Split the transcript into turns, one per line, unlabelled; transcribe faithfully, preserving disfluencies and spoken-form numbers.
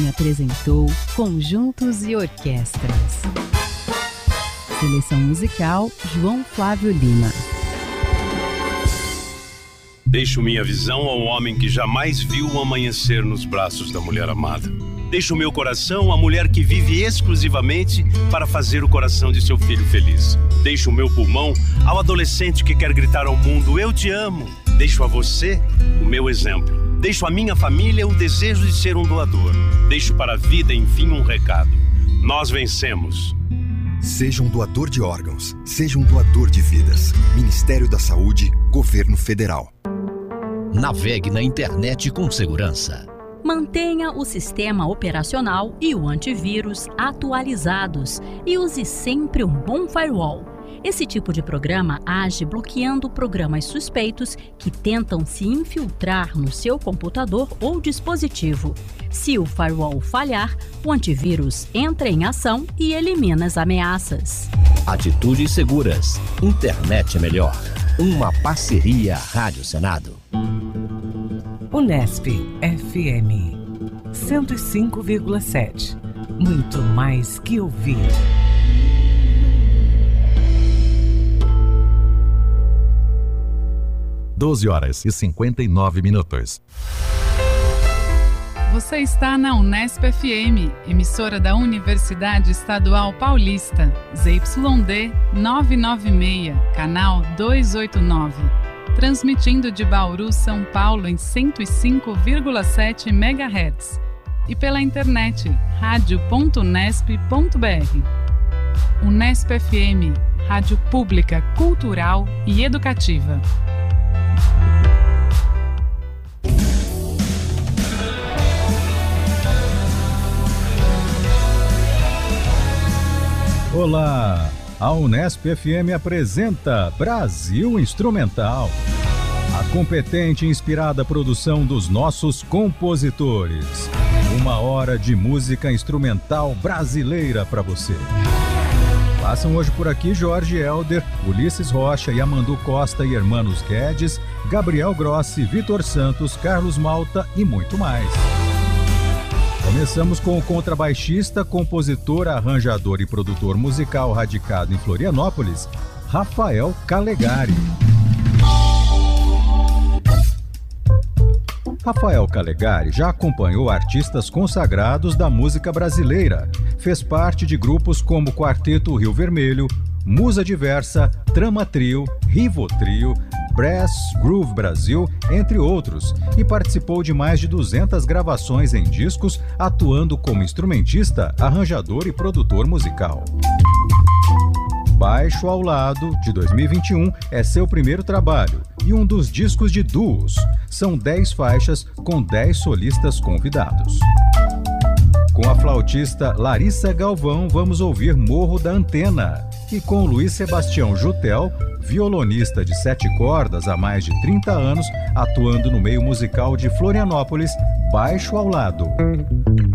Apresentou Conjuntos e Orquestras. Seleção musical João Flávio Lima.
Deixo minha visão ao homem que jamais viu o amanhecer nos braços da mulher amada. Deixo meu coração à mulher que vive exclusivamente para fazer o coração de seu filho feliz. Deixo o meu pulmão ao adolescente que quer gritar ao mundo: eu te amo. Deixo a você o meu exemplo. Deixo à minha família o desejo de ser um doador. Deixo para a vida, enfim, um recado. Nós vencemos.
Seja um doador de órgãos. Seja um doador de vidas. Ministério da Saúde, Governo Federal.
Navegue na internet com segurança.
Mantenha o sistema operacional e o antivírus atualizados e use sempre um bom firewall. Esse tipo de programa age bloqueando programas suspeitos que tentam se infiltrar no seu computador ou dispositivo. Se o firewall falhar, o antivírus entra em ação e elimina as ameaças.
Atitudes seguras. Internet é melhor. Uma parceria Rádio Senado.
Unesp F M cento e cinco vírgula sete. Muito mais que ouvir.
doze horas e cinquenta e nove minutos.
Você está na Unesp F M, emissora da Universidade Estadual Paulista, Z Y D novecentos e noventa e seis, canal duzentos e oitenta e nove. Transmitindo de Bauru, São Paulo em cento e cinco vírgula sete megahertz. E pela internet, rádio ponto unesp ponto b r. Unesp F M, rádio pública, cultural e educativa.
Olá! A Unesp F M apresenta Brasil Instrumental. A competente e inspirada produção dos nossos compositores. Uma hora de música instrumental brasileira para você. Passam hoje por aqui Jorge Helder, Ulisses Rocha, Yamandu Costa e Hermanos Guedes, Gabriel Grossi, Vitor Santos, Carlos Malta e muito mais. Começamos com o contrabaixista, compositor, arranjador e produtor musical radicado em Florianópolis, Rafael Calegari. Rafael Calegari já acompanhou artistas consagrados da música brasileira. Fez parte de grupos como Quarteto Rio Vermelho, Musa Diversa, Trama Trio, Rivotrio, Brass Groove Brasil, entre outros, e participou de mais de duzentas gravações em discos, atuando como instrumentista, arranjador e produtor musical. Baixo ao Lado, de dois mil e vinte e um, é seu primeiro trabalho e um dos discos de duos. São dez faixas com dez solistas convidados. Com a flautista Larissa Galvão, vamos ouvir Morro da Antena. E com Luiz Sebastião Jutel, violonista de sete cordas há mais de trinta anos, atuando no meio musical de Florianópolis, Baixo ao Lado.